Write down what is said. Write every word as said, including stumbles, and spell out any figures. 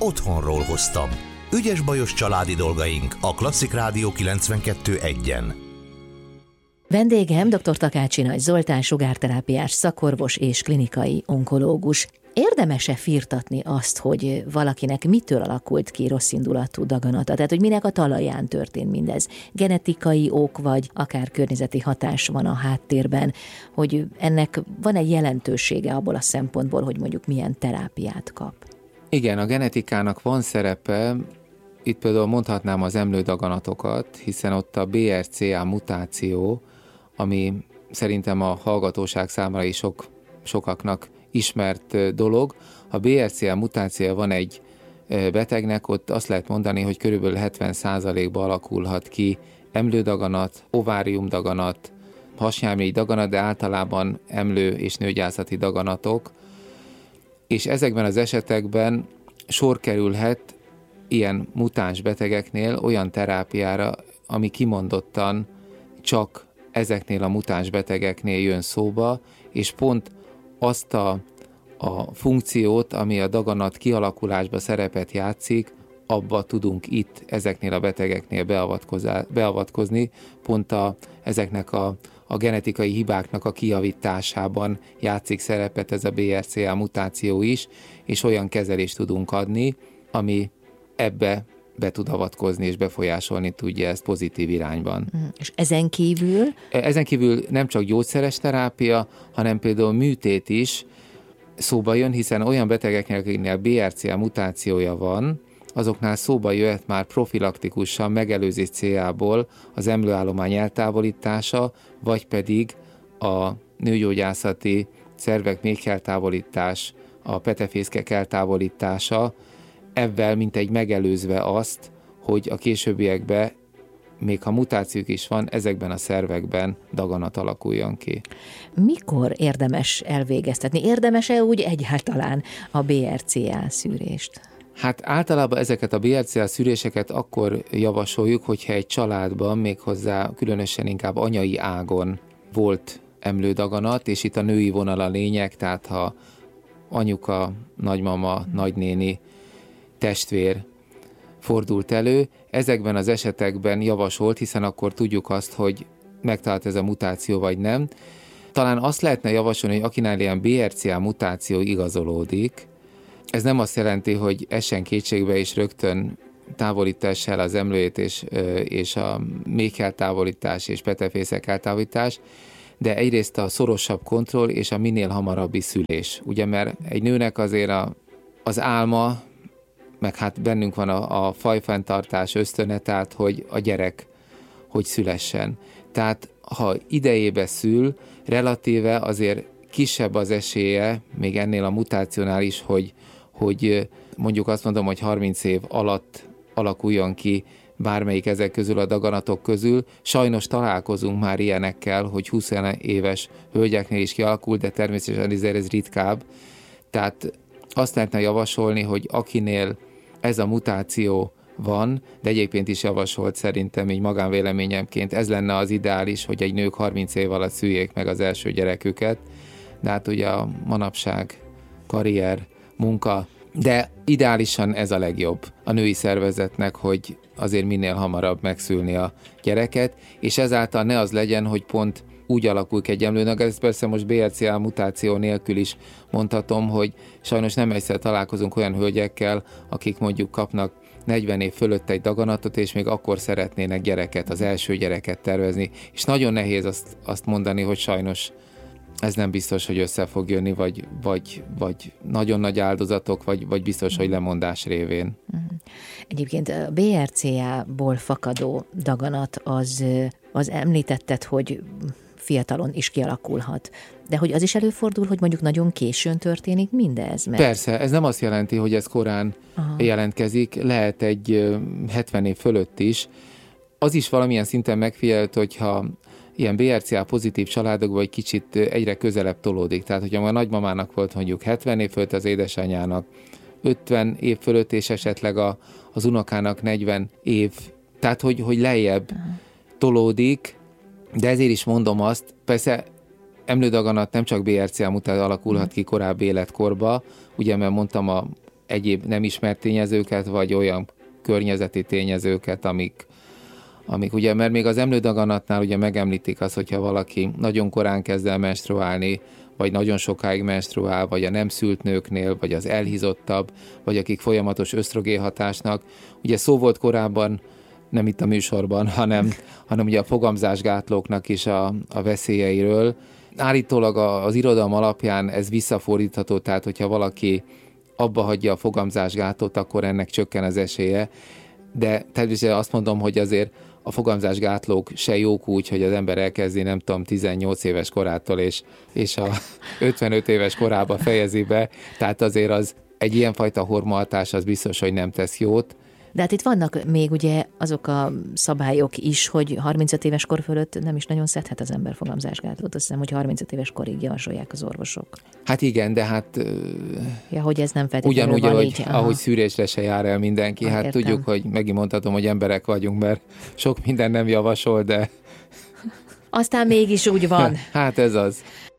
otthonról hoztam. Ügyes-bajos családi dolgaink a Klasszik Rádió kilencvenkettő egyen. Vendégem dr. Takácsi Nagy Zoltán, sugárterápiás szakorvos és klinikai onkológus. Érdemes-e firtatni azt, hogy valakinek mitől alakult ki rosszindulatú daganata? Tehát, hogy minek a talaján történt mindez? Genetikai ok, vagy akár környezeti hatás van a háttérben, hogy ennek van egy jelentősége abból a szempontból, hogy mondjuk milyen terápiát kap? Igen, a genetikának van szerepe. Itt például mondhatnám az emlődaganatokat, hiszen ott a bé er cé á mutáció, ami szerintem a hallgatóság számára is sok, sokaknak ismert dolog. Ha bé er cé á mutációja van egy betegnek, ott azt lehet mondani, hogy körülbelül hetven százalékban alakulhat ki emlődaganat, ováriumdaganat, hasnyálmirigy daganat, de általában emlő- és nőgyászati daganatok. És ezekben az esetekben sor kerülhet ilyen mutáns betegeknél olyan terápiára, ami kimondottan csak ezeknél a mutáns betegeknél jön szóba, és pont azt a, a funkciót, ami a daganat kialakulásba szerepet játszik, abba tudunk itt ezeknél a betegeknél beavatkozni, pont a, ezeknek a, a genetikai hibáknak a kijavításában játszik szerepet ez a bé er cé á mutáció is, és olyan kezelést tudunk adni, ami ebbe be tud avatkozni és befolyásolni tudja ezt pozitív irányban. És ezen kívül? Ezen kívül nem csak gyógyszeres terápia, hanem például műtét is szóba jön, hiszen olyan betegeknek, akiknél bé er cé á mutációja van, azoknál szóba jöhet már profilaktikusan megelőzés céljából az emlőállomány eltávolítása, vagy pedig a nőgyógyászati szervek méheltávolítás, a petefészkek eltávolítása, ebben mintegy megelőzve azt, hogy a későbbiekben, még ha mutációk is van, ezekben a szervekben daganat alakuljon ki. Mikor érdemes elvégeztetni? Érdemes-e úgy egyáltalán a bé er cé á szűrést? Hát általában ezeket a bé er cé á szűréseket akkor javasoljuk, hogyha egy családban, méghozzá különösen inkább anyai ágon volt emlődaganat, és itt a női vonal a lényeg, tehát ha anyuka, nagymama, nagynéni, testvér fordult elő, ezekben az esetekben javasolt, hiszen akkor tudjuk azt, hogy megtalált ez a mutáció vagy nem. Talán azt lehetne javasolni, hogy akinál ilyen bé er cé á mutáció igazolódik, ez nem azt jelenti, hogy essen kétségbe és rögtön távolítás el az emlőjét és, és a méheltávolítás és petefészek eltávolítás, de egyrészt a szorosabb kontroll és a minél hamarabbi szülés. Ugye, mert egy nőnek azért a, az álma, meg hát bennünk van a, a fajfenntartás ösztöne, tehát hogy a gyerek hogy szülessen. Tehát ha idejébe szül, relatíve azért kisebb az esélye, még ennél a mutációnál is, hogy, hogy mondjuk azt mondom, hogy harminc év alatt alakuljon ki bármelyik ezek közül a daganatok közül. Sajnos találkozunk már ilyenekkel, hogy húsz éves hölgyeknél is kialakul, de természetesen ezért ez ritkább. Tehát azt lehetne javasolni, hogy akinél ez a mutáció van, de egyébként is javasolt szerintem, így magánvéleményemként, ez lenne az ideális, hogy egy nők harminc év alatt szüljék meg az első gyereküket, de hát ugye a manapság, karrier, munka, de ideálisan ez a legjobb a női szervezetnek, hogy azért minél hamarabb megszülni a gyereket, és ezáltal ne az legyen, hogy pont úgy alakul ki egy emlődaganat. Ez persze most bé er cé á mutáció nélkül is mondhatom, hogy sajnos nem egyszer találkozunk olyan hölgyekkel, akik mondjuk kapnak negyven év fölött egy daganatot, és még akkor szeretnének gyereket, az első gyereket tervezni. És nagyon nehéz azt, azt mondani, hogy sajnos ez nem biztos, hogy össze fog jönni, vagy, vagy, vagy nagyon nagy áldozatok, vagy, vagy biztos, hogy lemondás révén. Egyébként a bé er cé á-ból fakadó daganat az, az említetted, hogy fiatalon is kialakulhat. De hogy az is előfordul, hogy mondjuk nagyon későn történik mindez? Mert... Persze, ez nem azt jelenti, hogy ez korán Aha. jelentkezik, lehet egy hetven év fölött is. Az is valamilyen szinten megfigyelt, hogyha ilyen bé er cé á pozitív családokban egy kicsit egyre közelebb tolódik. Tehát, hogyha a nagymamának volt mondjuk hetven év fölött, az édesanyjának ötven év fölött, és esetleg a, az unokának negyven év. Tehát, hogy, hogy lejjebb Aha. tolódik, de ezért is mondom azt, persze emlődaganat nem csak bé er cé á mutáció alakulhat ki korábbi életkorba, ugye, mert mondtam, a egyéb nem ismert tényezőket, vagy olyan környezeti tényezőket, amik, amik ugye, mert még az emlődaganatnál ugye megemlítik azt, hogyha valaki nagyon korán kezd el menstruálni, vagy nagyon sokáig menstruál, vagy a nem szült nőknél, vagy az elhízottabb, vagy akik folyamatos ösztrogén hatásnak. Ugye szó volt korábban, nem itt a műsorban, hanem, hanem ugye a fogamzásgátlóknak is a, a veszélyeiről. Állítólag az irodalom alapján ez visszafordítható, tehát hogyha valaki abba hagyja a fogamzásgátlót, akkor ennek csökken az esélye. De természetesen azt mondom, hogy azért a fogamzásgátlók se jók úgy, hogy az ember elkezdi, nem tudom, tizennyolc éves korától, és, és a ötvenöt éves korába fejezi be. Tehát azért az egy ilyenfajta hormonhatás az biztos, hogy nem tesz jót. De hát itt vannak még ugye azok a szabályok is, hogy harmincöt éves kor fölött nem is nagyon szedhet az ember fogamzásgátlót. Azt hiszem, hogy harmincöt éves korig javasolják az orvosok. Hát igen, de hát... Ja, hogy ez nem feltétlenül ugyanúgy, van ahogy, így. ahogy szűrésre se jár el mindenki. Ah, hát értem. Tudjuk, hogy megint mondhatom, hogy emberek vagyunk, mert sok minden nem javasol, de... Aztán mégis úgy van. Hát ez az.